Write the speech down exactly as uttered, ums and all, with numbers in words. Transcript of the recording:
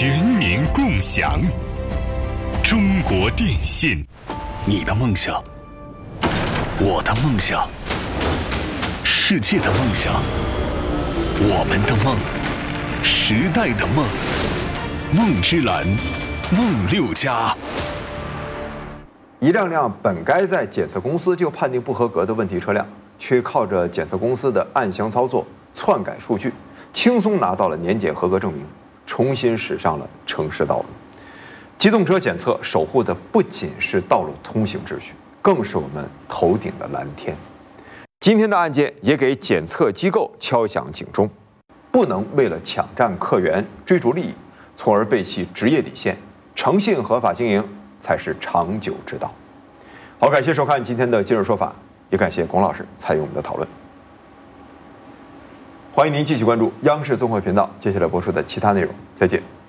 全民共享。中国电信， 你的梦想，我的梦想，世界的梦想，我们的梦，时代的梦，梦之蓝，梦六家。 一辆辆本该在检测公司就判定不合格的问题车辆，却靠着检测公司的暗箱操作、篡改数据，轻松拿到了年检合格证明，重新驶上了城市道路。机动车检测守护的不仅是道路通行秩序，更是我们头顶的蓝天。今天的案件也给检测机构敲响警钟，不能为了抢占客源、追逐利益，从而背弃职业底线，诚信合法经营才是长久之道。好，感谢收看今天的今日说法，也感谢龚老师参与我们的讨论。欢迎您继续关注央视综合频道接下来播出的其他内容，再见。